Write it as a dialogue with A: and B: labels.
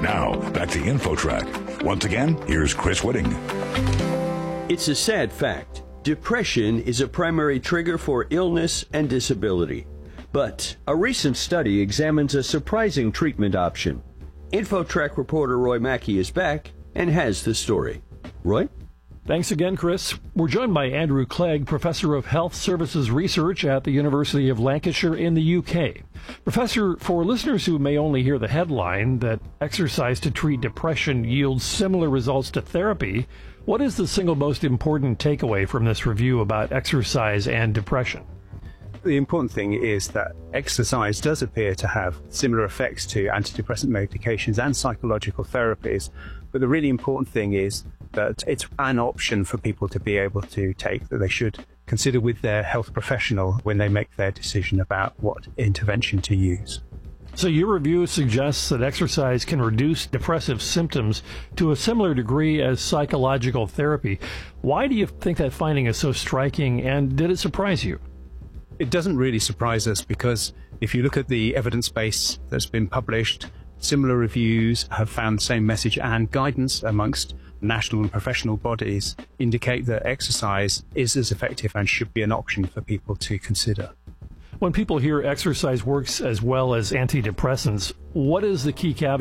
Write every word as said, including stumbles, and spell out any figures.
A: Now, back to InfoTrack. Once again, here's Chris Whitting.
B: It's a sad fact. Depression is a primary trigger for illness and disability. But a recent study examines a surprising treatment option. InfoTrack reporter Roy Mackey is back and has the story. Roy?
C: Thanks again, Chris. We're joined by Andrew Clegg, Professor of Health Services Research at the University of Lancashire in the U K. Professor, for listeners who may only hear the headline that exercise to treat depression yields similar results to therapy, what is the single most important takeaway from this review about exercise and depression?
D: The important thing is that exercise does appear to have similar effects to antidepressant medications and psychological therapies. But the really important thing is that it's an option for people to be able to take, that they should consider with their health professional when they make their decision about what intervention to use.
C: So your review suggests that exercise can reduce depressive symptoms to a similar degree as psychological therapy. Why do you think that finding is so striking, and did it surprise you?
D: It doesn't really surprise us, because if you look at the evidence base that's been published, similar reviews have found the same message, and guidance amongst national and professional bodies indicate that exercise is as effective and should be an option for people to consider.
C: When people hear exercise works as well as antidepressants, what is the key caveat